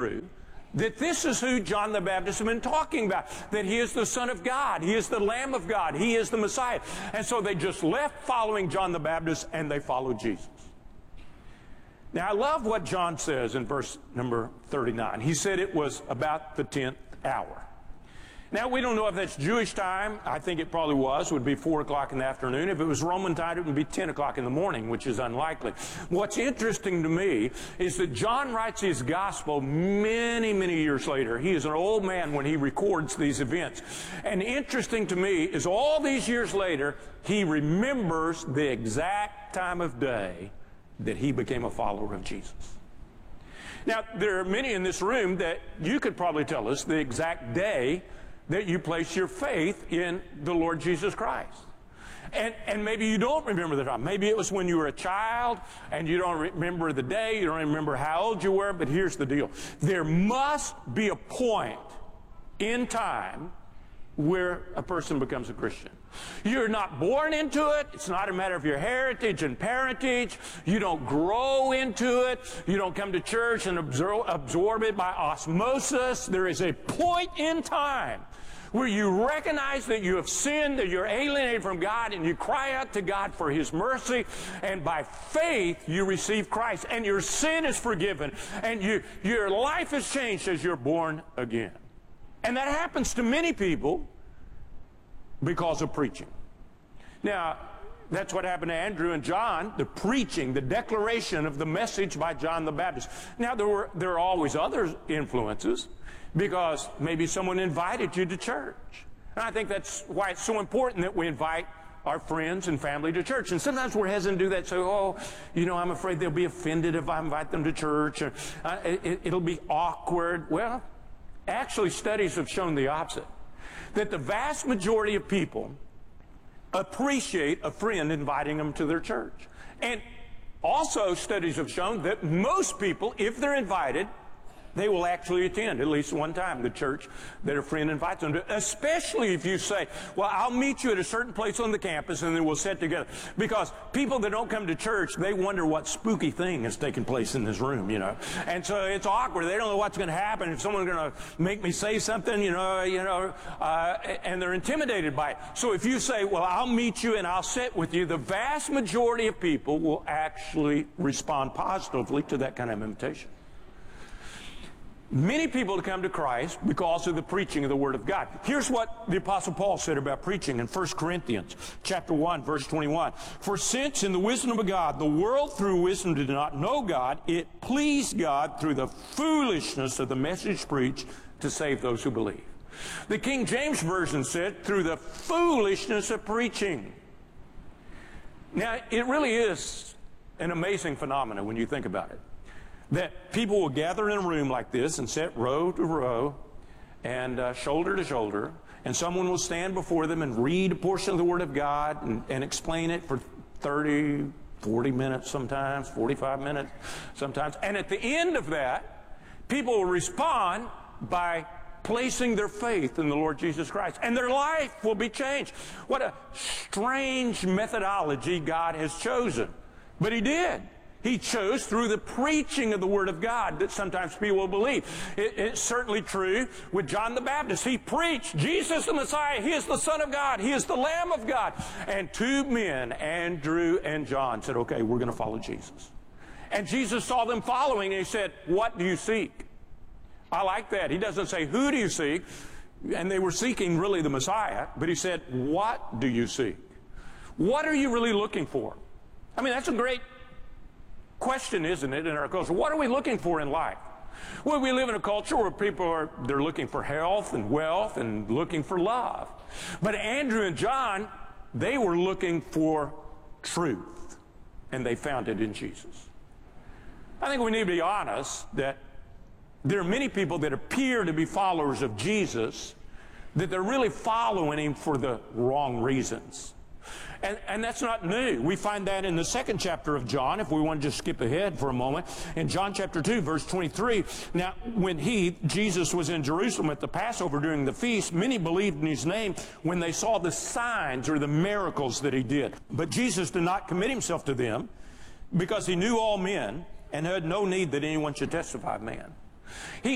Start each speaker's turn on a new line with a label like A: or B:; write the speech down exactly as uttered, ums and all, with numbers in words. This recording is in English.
A: Hebrew that this is who John the Baptist has been talking about, that he is the Son of God, he is the Lamb of God, he is the Messiah. And so they just left following John the Baptist and they followed Jesus. Now I love what John says in verse number thirty-nine. He said it was about the tenth hour. Now, we don't know if that's Jewish time. I think it probably was. It would be four o'clock in the afternoon. If it was Roman time, it would be ten o'clock in the morning, which is unlikely. What's interesting to me is that John writes his gospel many, many years later. He is an old man when he records these events. And interesting to me is all these years later, he remembers the exact time of day that he became a follower of Jesus. Now, there are many in this room that you could probably tell us the exact day that you place your faith in the Lord Jesus Christ. And, and maybe you don't remember the time. Maybe it was when you were a child and you don't remember the day, you don't remember how old you were, but here's the deal. There must be a point in time where a person becomes a Christian. You're not born into it. It's not a matter of your heritage and parentage. You don't grow into it. You don't come to church and absorb, absorb it by osmosis. There is a point in time where you recognize that you have sinned, that you're alienated from God, and you cry out to God for His mercy, and by faith you receive Christ, and your sin is forgiven, and you, your life is changed as you're born again. And that happens to many people because of preaching. Now, that's what happened to Andrew and John, the preaching, the declaration of the message by John the Baptist. Now, there were there are always other influences, because maybe someone invited you to church. And I think that's why it's so important that we invite our friends and family to church. And sometimes we're hesitant to do that, so, oh, you know, I'm afraid they'll be offended if I invite them to church, or uh, it, it'll be awkward. Well, actually, studies have shown the opposite, that the vast majority of people appreciate a friend inviting them to their church. And also, studies have shown that most people, if they're invited, they will actually attend at least one time the church that a friend invites them to, especially if you say, well, I'll meet you at a certain place on the campus and then we'll sit together. Because people that don't come to church, they wonder what spooky thing is taking place in this room, you know. And so it's awkward. They don't know what's going to happen, if someone's going to make me say something, you know, you know, uh, and they're intimidated by it. So if you say, well, I'll meet you and I'll sit with you, the vast majority of people will actually respond positively to that kind of invitation. Many people come to Christ because of the preaching of the Word of God. Here's what the Apostle Paul said about preaching in First Corinthians chapter one, verse twenty-one. For since in the wisdom of God, the world through wisdom did not know God, it pleased God through the foolishness of the message preached to save those who believe. The King James Version said, through the foolishness of preaching. Now, it really is an amazing phenomenon when you think about it, that people will gather in a room like this and sit row to row and uh, shoulder to shoulder, and someone will stand before them and read a portion of the Word of God and, and explain it for thirty, forty minutes sometimes, forty-five minutes sometimes. And at the end of that, people will respond by placing their faith in the Lord Jesus Christ, and their life will be changed. What a strange methodology God has chosen. But He did. He chose through the preaching of the Word of God that sometimes people will believe. It, it's certainly true with John the Baptist. He preached Jesus the Messiah. He is the Son of God. He is the Lamb of God. And two men, Andrew and John, said, okay, we're going to follow Jesus. And Jesus saw them following, and He said, what do you seek? I like that. He doesn't say, who do you seek? And they were seeking really the Messiah, but He said, what do you seek? What are you really looking for? I mean, that's a great question, isn't it, in our culture? What are we looking for in life? Well, we live in a culture where people are, they're looking for health and wealth and looking for love. But Andrew and John, they were looking for truth, and they found it in Jesus. I think we need to be honest that there are many people that appear to be followers of Jesus, that they're really following Him for the wrong reasons. And, and that's not new. We find that in the second chapter of John, if we want to just skip ahead for a moment. In John chapter two, verse twenty-three, now when He, Jesus, was in Jerusalem at the Passover during the feast, many believed in His name when they saw the signs or the miracles that He did. But Jesus did not commit Himself to them, because He knew all men and had no need that anyone should testify of man. He,